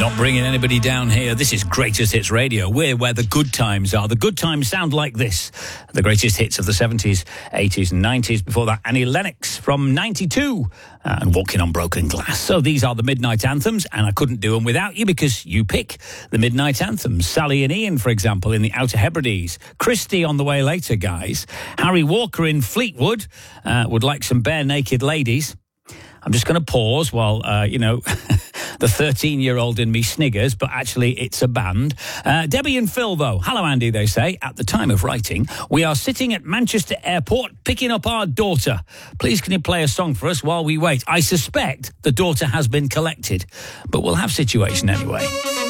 Not bringing anybody down here. This is Greatest Hits Radio. We're where the good times are. The good times sound like this. The greatest hits of the 70s, 80s and 90s. Before that, Annie Lennox from 92 and Walking on Broken Glass. So these are the Midnight Anthems, and I couldn't do them without you because you pick the Midnight Anthems. Sally and Ian, for example, in the Outer Hebrides. Christy on the way later, guys. Harry Walker in Fleetwood would like some bare naked ladies. I'm just going to pause while, the 13-year-old in me sniggers, but actually it's a band. Debbie and Phil, though. Hello, Andy, they say. At the time of writing, we are sitting at Manchester Airport picking up our daughter. Please, can you play a song for us while we wait? I suspect the daughter has been collected, but we'll have Situation anyway.